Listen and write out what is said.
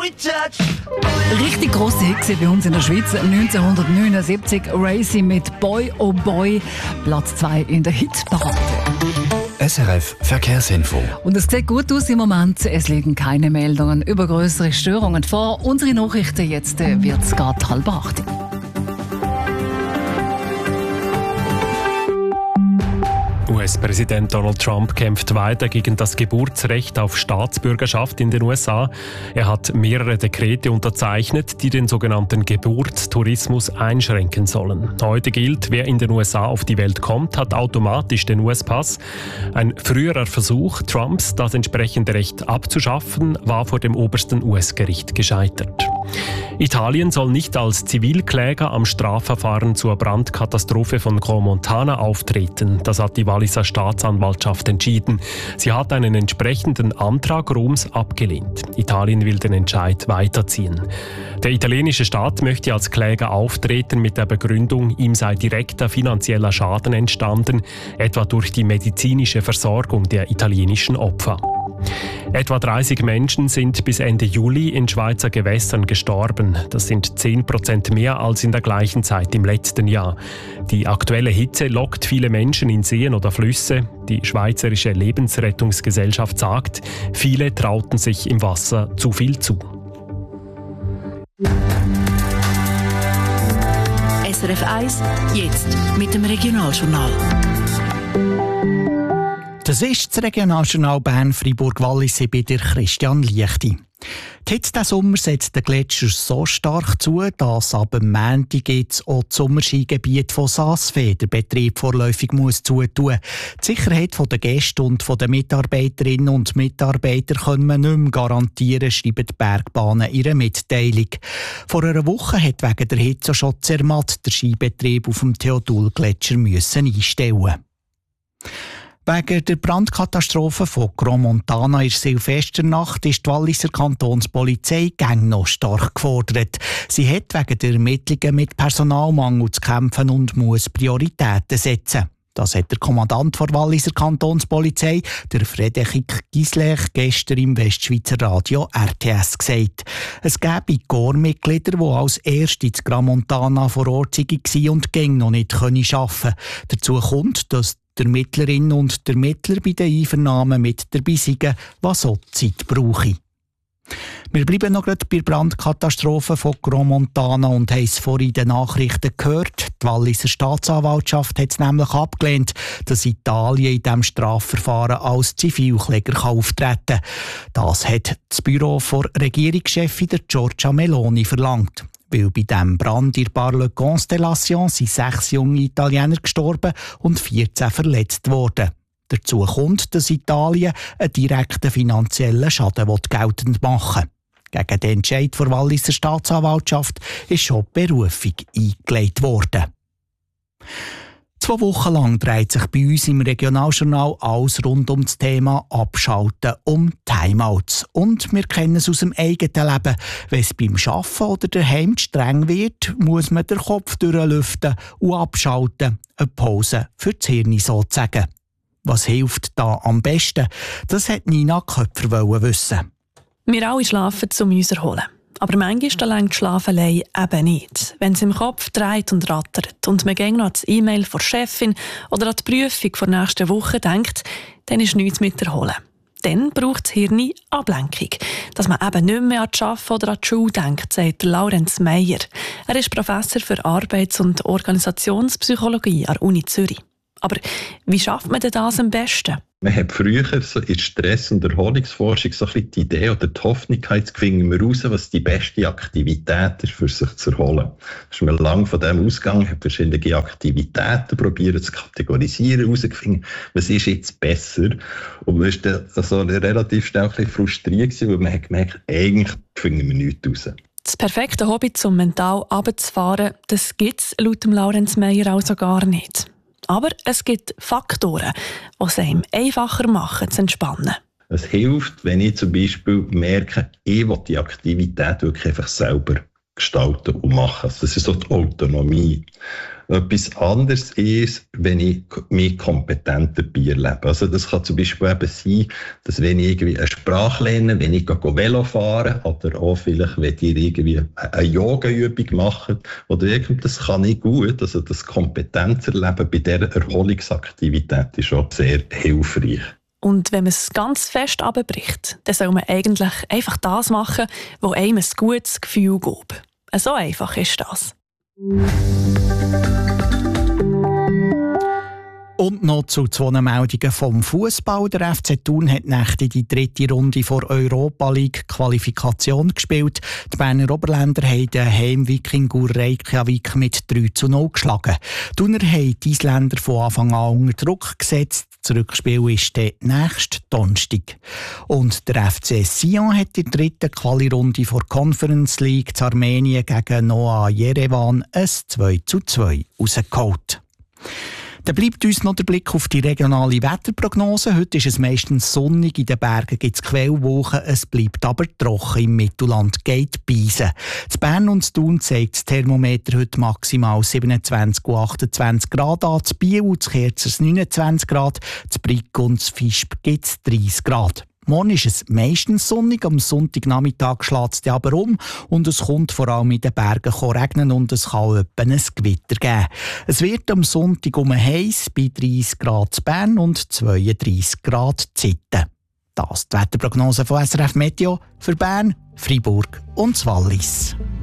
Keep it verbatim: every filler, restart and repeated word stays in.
Richtig grosse Hit bei uns in der Schweiz neunzehnhundertneunundsiebzig. Racy mit Boy oh Boy, Platz zwei in der Hitparade. S R F Verkehrsinfo. Und es sieht gut aus im Moment. Es liegen keine Meldungen über größere Störungen vor. Unsere Nachrichten jetzt wird es gerade halb acht. U S-Präsident Donald Trump kämpft weiter gegen das Geburtsrecht auf Staatsbürgerschaft in den U S A. Er hat mehrere Dekrete unterzeichnet, die den sogenannten Geburtstourismus einschränken sollen. Heute gilt, wer in den U S A auf die Welt kommt, hat automatisch den U S-Pass. Ein früherer Versuch Trumps, das entsprechende Recht abzuschaffen, war vor dem obersten U S-Gericht gescheitert. Italien soll nicht als Zivilkläger am Strafverfahren zur Brandkatastrophe von Crans-Montana auftreten. Das hat die Walliser Staatsanwaltschaft entschieden. Sie hat einen entsprechenden Antrag Roms abgelehnt. Italien will den Entscheid weiterziehen. Der italienische Staat möchte als Kläger auftreten mit der Begründung, ihm sei direkter finanzieller Schaden entstanden, etwa durch die medizinische Versorgung der italienischen Opfer. Etwa dreißig Menschen sind bis Ende Juli in Schweizer Gewässern gestorben. Das sind zehn Prozent mehr als in der gleichen Zeit im letzten Jahr. Die aktuelle Hitze lockt viele Menschen in Seen oder Flüsse. Die Schweizerische Lebensrettungsgesellschaft sagt, viele trauten sich im Wasser zu viel zu. S R F eins, jetzt mit dem Regionaljournal. Das ist das Regionaljournal Bern-Fribourg-Wallis bei der Christian Liechti. Die Hitze diesen Sommer setzt den Gletscher so stark zu, dass ab dem Montag jetzt auch das Sommerskigebiet von Saas-Fee der Betrieb vorläufig muss zutun. Die Sicherheit der Gäste und der Mitarbeiterinnen und Mitarbeiter können wir nicht mehr garantieren, schreiben die Bergbahnen in ihrer Mitteilung. Vor einer Woche hat wegen der Hitze schon Zermatt der Skibetrieb auf dem Theodul-Gletscher müssen einstellen. Wegen der Brandkatastrophe von Crans-Montana in der Silvesternacht ist die Walliser Kantonspolizei gang noch stark gefordert. Sie hat wegen der Ermittlungen mit Personalmangel zu kämpfen und muss Prioritäten setzen. Das hat der Kommandant der Walliser Kantonspolizei, der Frederik Gislech, gestern im Westschweizer Radio R T S gesagt. Es gäbe Korpsmitglieder, die als Erste zu Crans-Montana vor Ort waren und gäng noch nicht arbeiten können. Dazu kommt, dass der Ermittlerin und der Ermittler bei den Einvernahmen mit dabei sind, was so Zeit brauche. Wir bleiben noch gerade bei der Brandkatastrophe von Crans-Montana und haben es vorhin in den Nachrichten gehört. Die Walliser Staatsanwaltschaft hat es nämlich abgelehnt, dass Italien in diesem Strafverfahren als Zivilkläger auftreten kann. Das hat das Büro der Regierungschefin der Giorgia Meloni verlangt. Weil bei diesem Brand in Bar Le Constellation sind sechs junge Italiener gestorben und vierzehn verletzt worden. Dazu kommt, dass Italien einen direkten finanziellen Schaden geltend machen will. Gegen den Entscheid der Walliser Staatsanwaltschaft ist schon die Berufung eingelegt worden. Zwei Wochen lang dreht sich bei uns im Regionaljournal alles rund um das Thema Abschalten, um Timeouts. Und wir kennen es aus dem eigenen Leben. Wenn es beim Arbeiten oder daheim streng wird, muss man den Kopf durchlüften und abschalten. Eine Pause für das Hirn sozusagen. Was hilft da am besten? Das hat Nina Köpfer wissen. Wir alle schlafen, um uns zu erholen. Aber manchmal reicht die Schlafelei eben nicht. Wenn es im Kopf dreht und rattert und man gäng noch an das E-Mail von der Chefin oder an die Prüfung der nächsten Woche denkt, dann ist nichts mit erholen. Dann braucht das Hirn Ablenkung. Dass man eben nicht mehr an das Arbeiten oder an die Schule denkt, sagt Laurenz Meyer. Er ist Professor für Arbeits- und Organisationspsychologie an der Uni Zürich. Aber wie schafft man denn das am besten? Man hat früher so in Stress- und Erholungsforschung so ein bisschen die Idee oder die Hoffnung, jetzt finden wir raus, was die beste Aktivität ist, für sich zu erholen. Da ist man lange von dem ausgegangen, hat verschiedene Aktivitäten probiert zu kategorisieren, herausgefunden, was ist jetzt besser. Und man war dann also relativ schnell ein bisschen frustriert, weil man hat gemerkt, eigentlich finden wir nichts raus. Das perfekte Hobby, um mental runterzufahren, das gibt es laut Laurenz Meyer also gar nicht. Aber es gibt Faktoren, die es einem einfacher machen, zu entspannen. Es hilft, wenn ich zum Beispiel merke, ich will die Aktivität wirklich einfach selber gestalten und machen. Also das ist so die Autonomie. Etwas anderes ist, wenn ich mich kompetent dabei erlebe. Also das kann zum Beispiel eben sein, dass wenn ich irgendwie eine Sprache lerne, wenn ich Velo fahre oder auch vielleicht, wenn ihr irgendwie eine Yoga-Übung macht oder irgendwas, das kann ich gut. Also das Kompetenzerleben bei dieser Erholungsaktivität ist auch sehr hilfreich. Und wenn man es ganz fest abbricht, dann soll man eigentlich einfach das machen, was einem ein gutes Gefühl gibt. So einfach ist das. Und noch zu zwei Meldungen vom Fußball. Der F C Thun hat nächte die dritte Runde vor Europa League Qualifikation gespielt. Die Berner Oberländer haben den Heim-Wikingur Reykjavik mit drei zu null geschlagen. Die Thuner haben die Isländer von Anfang an unter Druck gesetzt. Das Rückspiel ist der nächste Donnerstag. Und der F C Sion hat in der dritten Quali-Runde vor Conference League zu Armenien gegen Noah Yerevan ein zwei zu zwei rausgeholt. Dann bleibt uns noch der Blick auf die regionale Wetterprognose. Heute ist es meistens sonnig, in den Bergen gibt es Quellwolken, es bleibt aber trocken, im Mittelland geht Beisen. In Bern und in Thun zeigt das Thermometer heute maximal siebenundzwanzig und achtundzwanzig Grad an, in Biel und in Kerzers neunundzwanzig Grad, in Brig und in Visp gibt es dreißig Grad. Morgen ist es meistens sonnig, am Sonntagnachmittag schlägt es aber um und es kommt vor allem in den Bergen regnen und es kann etwa ein Gewitter geben. Es wird am Sonntag um heiß bei dreißig Grad in Bern und zweiunddreißig Grad in Zitten. Das ist die Wetterprognose von S R F Meteo für Bern, Freiburg und das Wallis.